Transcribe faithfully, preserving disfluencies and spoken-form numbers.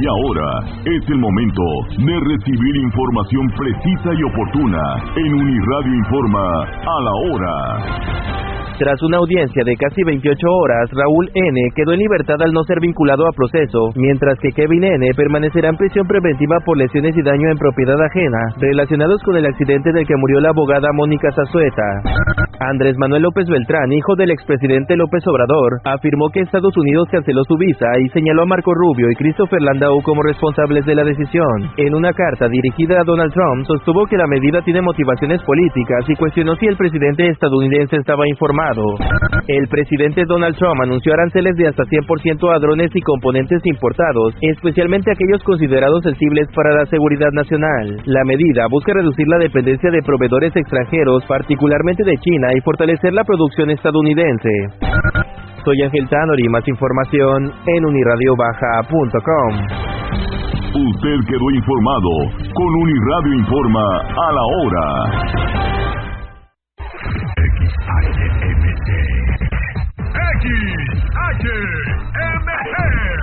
Y ahora es el momento de recibir información precisa y oportuna en Uniradio Informa a la hora. Tras una audiencia de casi veintiocho horas, Raúl N. quedó en libertad al no ser vinculado a proceso, mientras que Kevin N. permanecerá en prisión preventiva por lesiones y daño en propiedad ajena, relacionados con el accidente del que murió la abogada Mónica Zazueta. Andrés Manuel López Beltrán, hijo del expresidente López Obrador, afirmó que Estados Unidos canceló su visa y señaló a Marco Rubio y Christopher Landau como responsables de la decisión. En una carta dirigida a Donald Trump, sostuvo que la medida tiene motivaciones políticas y cuestionó si el presidente estadounidense estaba informado. El presidente Donald Trump anunció aranceles de hasta cien por ciento a drones y componentes importados, especialmente aquellos considerados sensibles para la seguridad nacional. La medida busca reducir la dependencia de proveedores extranjeros, particularmente de China, y fortalecer la producción estadounidense. Soy Ángel Tanori, más información en uniradio baja punto com. Usted quedó informado con Uniradio Informa a la hora.